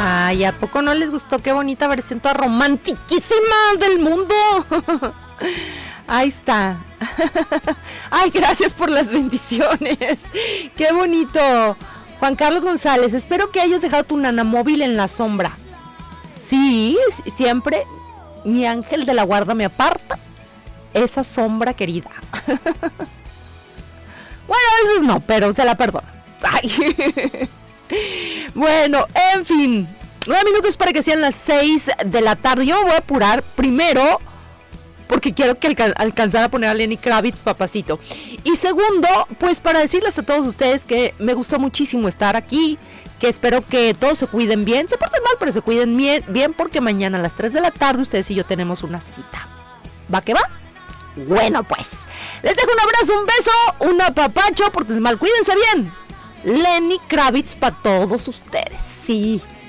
Ay, ¿a poco no les gustó? Qué bonita versión, toda romantiquísima del mundo. Ahí está. Ay, gracias por las bendiciones. Qué bonito. Juan Carlos González, espero que hayas dejado tu nanamóvil en la sombra. Sí, siempre mi ángel de la guarda me aparta esa sombra querida. Bueno, a veces no, pero se la perdono. Ay. Bueno, en fin, 9 minutos para que sean las 6 de la tarde. Yo me voy a apurar primero porque quiero que alcanzar a poner a Lenny Kravitz, papacito. Y segundo, pues para decirles a todos ustedes que me gustó muchísimo estar aquí, que espero que todos se cuiden bien, se porten mal, pero se cuiden bien porque mañana a las 3 de la tarde ustedes y yo tenemos una cita. ¿Va que va? Bueno, pues, les dejo un abrazo, un beso, un apapacho, pórtense mal, cuídense bien. Lenny Kravitz para todos ustedes, sí.